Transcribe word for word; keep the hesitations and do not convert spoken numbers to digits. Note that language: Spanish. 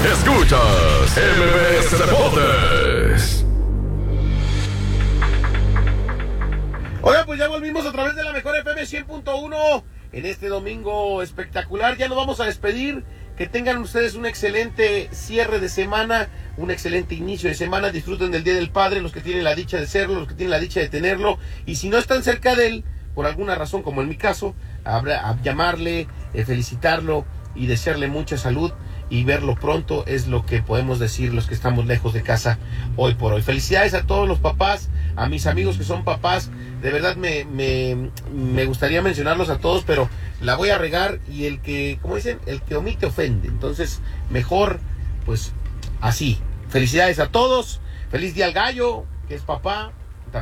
Escuchas M B S Deportes. Oiga, pues ya volvimos a través de la mejor F M cien punto uno en este domingo espectacular. Ya nos vamos a despedir. Que tengan ustedes un excelente cierre de semana, un excelente inicio de semana. Disfruten del Día del Padre, los que tienen la dicha de serlo, los que tienen la dicha de tenerlo. Y si no están cerca de él, por alguna razón, como en mi caso, habrá, a llamarle, eh, felicitarlo y desearle mucha salud y verlo pronto es lo que podemos decir los que estamos lejos de casa hoy por hoy. Felicidades a todos los papás, a mis amigos que son papás. De verdad me, me, me gustaría mencionarlos a todos, pero la voy a regar y el que, como dicen, el que omite ofende. Entonces, mejor, pues, así. Felicidades a todos. Feliz Día al Gallo, que es papá.